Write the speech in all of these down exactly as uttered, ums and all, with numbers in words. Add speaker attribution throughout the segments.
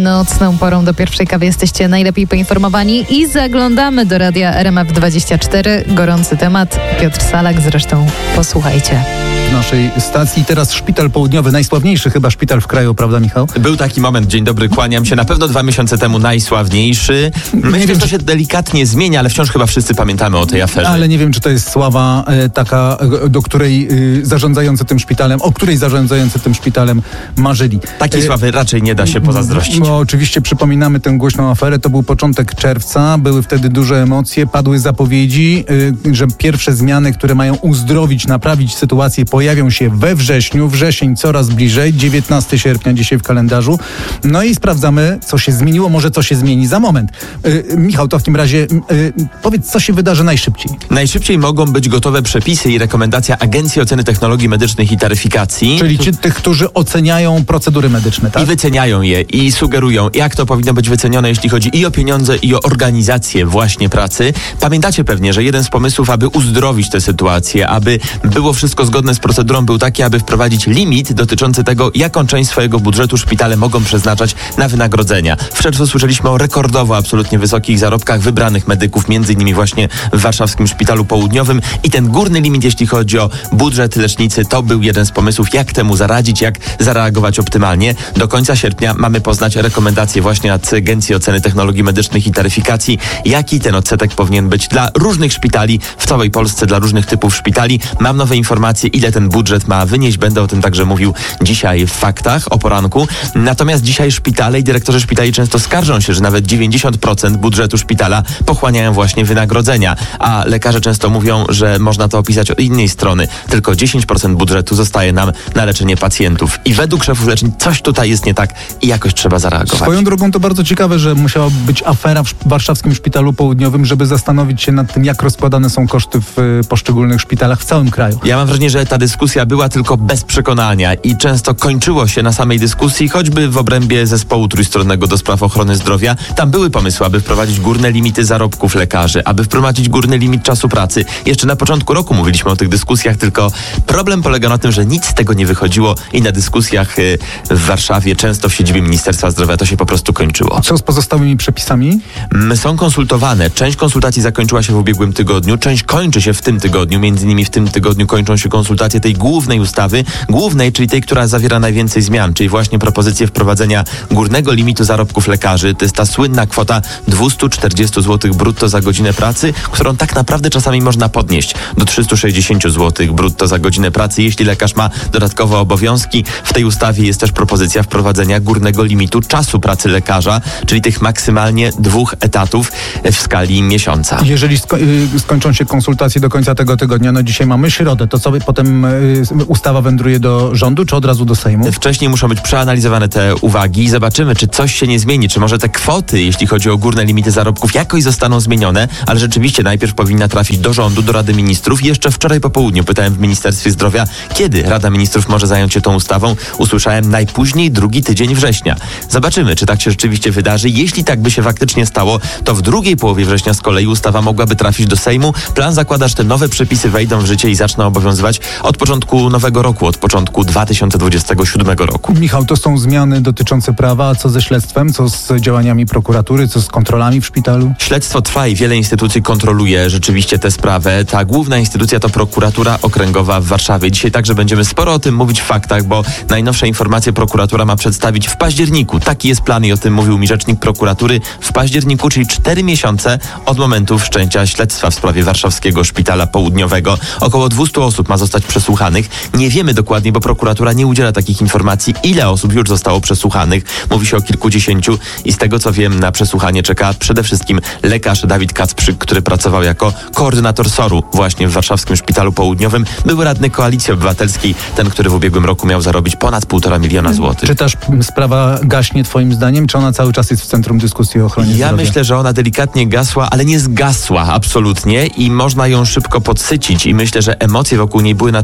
Speaker 1: nocną porą do pierwszej kawy jesteście najlepiej poinformowani i zaglądamy do radia R M F dwadzieścia cztery. Gorący temat. Piotr Salak, zresztą posłuchajcie.
Speaker 2: W naszej stacji teraz Szpital Południowy, najsławniejszy chyba szpital w kraju, prawda, Michał?
Speaker 3: Był taki moment, dzień dobry, kłaniam się, na pewno dwa miesiące temu najsławniejszy. Myślę, że to się delikatnie zmienia, ale wciąż chyba wszyscy pamiętamy o tej aferze.
Speaker 2: Ale nie wiem, czy to jest sława e, taka, e, do której e, zarządzający tym szpitalem, o której zarządzający tym szpitalem marzyli.
Speaker 3: Takiej
Speaker 2: e,
Speaker 3: sławy raczej nie da się pozazdrościć.
Speaker 2: No, oczywiście przypominamy tę głośną aferę, to był początek czerwca, były wtedy duże emocje, padły zapowiedzi, e, że pierwsze zmiany, które mają uzdrowić, naprawić sytuację, pojawią się we wrześniu, wrzesień coraz bliżej, dziewiętnastego sierpnia dzisiaj w kalendarzu. No i sprawdzamy, co się zmieniło, może co się zmieni za moment. Yy, Michał, to w takim razie yy, powiedz, co się wydarzy najszybciej.
Speaker 3: Najszybciej mogą być gotowe przepisy i rekomendacja Agencji Oceny Technologii Medycznych i Taryfikacji.
Speaker 2: Czyli ci, tych, którzy oceniają procedury medyczne, tak?
Speaker 3: I wyceniają je i sugerują, jak to powinno być wycenione, jeśli chodzi i o pieniądze, i o organizację właśnie pracy. Pamiętacie pewnie, że jeden z pomysłów, aby uzdrowić tę sytuację, aby było wszystko zgodne z procedurą, był taki, aby wprowadzić limit dotyczący tego, jaką część swojego budżetu szpitale mogą przeznaczać na wynagrodzenia. W czerwcu słyszeliśmy o rekordowo absolutnie wysokich zarobkach wybranych medyków, między innymi właśnie w warszawskim Szpitalu Południowym, i ten górny limit, jeśli chodzi o budżet lecznicy, to był jeden z pomysłów, jak temu zaradzić, jak zareagować optymalnie. Do końca sierpnia mamy poznać rekomendacje właśnie od Agencji Oceny Technologii Medycznych i Taryfikacji, jaki ten odsetek powinien być dla różnych szpitali w całej Polsce, dla różnych typów szpitali. Mam nowe informacje, ile ten budżet ma wynieść. Będę o tym także mówił dzisiaj w Faktach o poranku. Natomiast dzisiaj szpitale i dyrektorzy szpitali często skarżą się, że nawet dziewięćdziesiąt procent budżetu szpitala pochłaniają właśnie wynagrodzenia, a lekarze często mówią, że można to opisać od innej strony. Tylko dziesięć procent budżetu zostaje nam na leczenie pacjentów. I według szefów leczeń coś tutaj jest nie tak i jakoś trzeba zareagować.
Speaker 2: Swoją drogą to bardzo ciekawe, że musiała być afera w warszawskim Szpitalu Południowym, żeby zastanowić się nad tym, jak rozkładane są koszty w y, poszczególnych szpitalach w całym kraju.
Speaker 3: Ja mam wrażenie, że ta dyskusja była tylko bez przekonania i często kończyło się na samej dyskusji, choćby w obrębie zespołu trójstronnego do spraw ochrony zdrowia. Tam były pomysły, aby wprowadzić górne limity zarobków lekarzy, aby wprowadzić górny limit czasu pracy. Jeszcze na początku roku mówiliśmy o tych dyskusjach, tylko problem polega na tym, że nic z tego nie wychodziło i na dyskusjach y, w Warszawie, często w siedzibie Ministerstwa Zdrowia, to się po prostu kończyło.
Speaker 2: Co z pozostałymi przepisami?
Speaker 3: M, są konsultowane. Część konsultacji zakończyła się w ubiegłym tygodniu, część kończy się w tym tygodniu. Między innymi w tym tygodniu kończą się konsultacje tej głównej ustawy, głównej, czyli tej, która zawiera najwięcej zmian, czyli właśnie propozycję wprowadzenia górnego limitu zarobków lekarzy. To jest ta słynna kwota dwieście czterdzieści złotych brutto za godzinę pracy, którą tak naprawdę czasami można podnieść do trzysta sześćdziesiąt złotych brutto za godzinę pracy, jeśli lekarz ma dodatkowe obowiązki. W tej ustawie jest też propozycja wprowadzenia górnego limitu czasu pracy lekarza, czyli tych maksymalnie dwóch etatów w skali miesiąca.
Speaker 2: Jeżeli sko- y, skończą się konsultacje do końca tego tygodnia, no dzisiaj mamy środę, to co potem y, ustawa wędruje do rządu, czy od razu do Sejmu?
Speaker 3: Wcześniej muszą być przeanalizowane te uwagi i zobaczymy, czy coś się nie zmieni, czy może te kwoty, jeśli chodzi o górne limity zarobków, jakoś zostaną zmienione, ale rzeczywiście najpierw powinna trafić do rządu, do Rady Ministrów. Jeszcze wczoraj po południu pytałem w Ministerstwie Zdrowia, kiedy Rada Ministrów może zająć się tą ustawą. Usłyszałem najpóźniej drugi tydzień września. Zobaczymy, czy tak się rzeczywiście wydarzy. Jeśli tak by się faktycznie stało, to w drugiej połowie września z kolei ustawa mogłaby trafić do Sejmu. Plan zakłada, że te nowe przepisy wejdą w życie i zaczną obowiązywać od początku nowego roku, od początku dwa tysiące dwudziestego siódmego roku.
Speaker 2: Michał, to są zmiany dotyczące prawa, a co ze śledztwem, co z działaniami prokuratury, co z kontrolami w szpitalu?
Speaker 3: Śledztwo trwa i wiele instytucji kontroluje rzeczywiście tę sprawę. Ta główna instytucja to Prokuratura Okręgowa w Warszawie. Dzisiaj także będziemy sporo o tym mówić w Faktach, bo najnowsze informacje prokuratura ma przedstawić w październiku. Taki jest plan i o tym mówił mi rzecznik prokuratury. W październiku, czyli cztery miesiące od momentu wszczęcia śledztwa w sprawie warszawskiego Szpitala Południowego. Około dwieście osób ma zostać przesłuchanych. Nie wiemy dokładnie, bo prokuratura nie udziela takich informacji, ile osób już zostało przesłuchanych. Mówi się o kilkudziesięciu i z tego co wiem, na przesłuchanie czeka przede wszystkim lekarz Dawid Kacprzyk, który pracował jako koordynator S O R-u właśnie w warszawskim Szpitalu Południowym. Był radny Koalicji Obywatelskiej, ten, który w ubiegłym roku miał zarobić ponad półtora miliona złotych.
Speaker 2: Czy też sprawa gaśnie twoim zdaniem, czy ona cały czas jest w centrum dyskusji o ochronie
Speaker 3: Ja
Speaker 2: zdrowia?
Speaker 3: myślę, że ona delikatnie gasła, ale nie zgasła absolutnie i można ją szybko podsycić i myślę, że emocje wokół niej były na tyle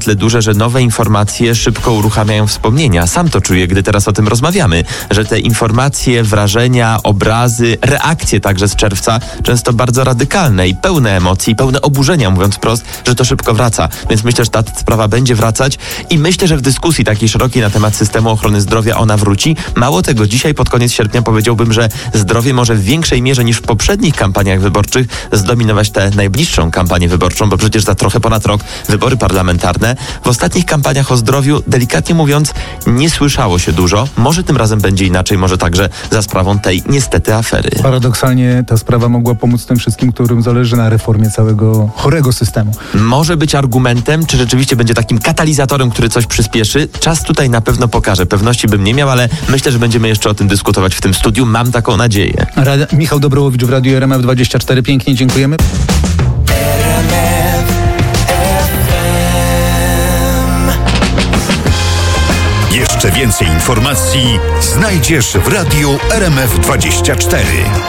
Speaker 3: tyle duże, że nowe informacje szybko uruchamiają wspomnienia. Sam to czuję, gdy teraz o tym rozmawiamy, że te informacje, wrażenia, obrazy, reakcje także z czerwca, często bardzo radykalne i pełne emocji, pełne oburzenia, mówiąc wprost, że to szybko wraca. Więc myślę, że ta sprawa będzie wracać i myślę, że w dyskusji takiej szerokiej na temat systemu ochrony zdrowia ona wróci. Mało tego, dzisiaj pod koniec sierpnia powiedziałbym, że zdrowie może w większej mierze niż w poprzednich kampaniach wyborczych zdominować tę najbliższą kampanię wyborczą, bo przecież za trochę ponad rok wybory parlamentarne. W ostatnich kampaniach o zdrowiu, delikatnie mówiąc, nie słyszało się dużo. Może tym razem będzie inaczej, może także za sprawą tej niestety afery.
Speaker 2: Paradoksalnie ta sprawa mogła pomóc tym wszystkim, którym zależy na reformie całego chorego systemu.
Speaker 3: Może być argumentem, czy rzeczywiście będzie takim katalizatorem, który coś przyspieszy. Czas tutaj na pewno pokaże. Pewności bym nie miał, ale myślę, że będziemy jeszcze o tym dyskutować w tym studiu. Mam taką nadzieję.
Speaker 2: Rad- Michał Dobrołowicz w Radiu R M F dwadzieścia cztery. Pięknie dziękujemy.
Speaker 4: Jeszcze więcej informacji znajdziesz w Radiu R M F dwadzieścia cztery.